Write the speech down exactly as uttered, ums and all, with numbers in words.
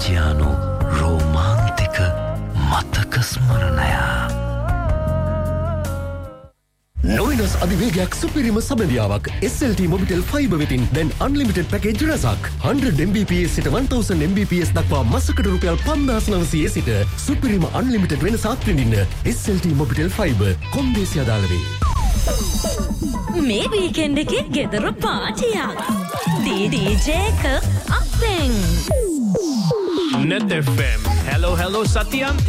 පාජියානු රෝමාන්තික මතක ස්මරණය. නොවිනස් අධිවේගයක් සුපිරිම සබඳියාවක් S L T Mobitel Fiber වෙතින් දැන් unlimited package රසක් one hundred Mbps සිට one thousand Mbps දක්වා මාසකට රුපියල් පන්දාස් නවසිය සිට සුපිරිම unlimited වෙනස අත්විඳින්න S L T Mobitel Fiber කොන්දේසි අදාළ වේ. මේ වීකෙන්ඩ් එකේ ගෙදර පාටියක්. ඩී ජේ එක අපෙන්. Net F M. Hello, hello, Satyam.